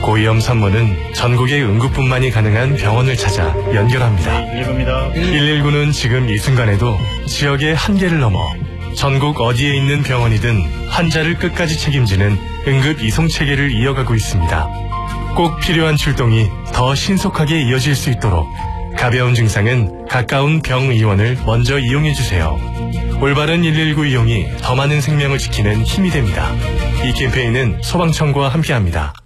고위험 산모는 전국의 응급분만이 가능한 병원을 찾아 연결합니다. 119는 지금 이 순간에도 지역의 한계를 넘어 전국 어디에 있는 병원이든 환자를 끝까지 책임지는 응급 이송 체계를 이어가고 있습니다. 꼭 필요한 출동이 더 신속하게 이어질 수 있도록 가벼운 증상은 가까운 병의원을 먼저 이용해주세요. 올바른 119 이용이 더 많은 생명을 지키는 힘이 됩니다. 이 캠페인은 소방청과 함께합니다.